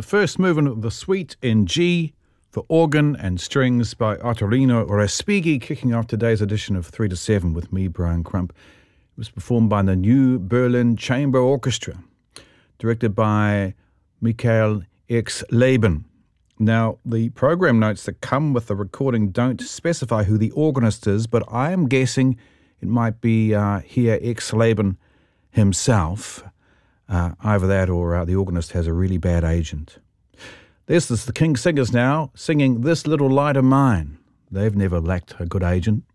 The first movement of the Suite in G for organ and strings by Ottorino Respighi, kicking off today's edition of 3 to 7 with me, Brian Crump. It was performed by the New Berlin Chamber Orchestra, directed by Michael Erxleben. Now, the program notes that come with the recording don't specify who the organist is, but I am guessing it might be here Erxleben himself. Either that or the organist has a really bad agent. This is the King Singers now, singing This Little Light of Mine. They've never lacked a good agent.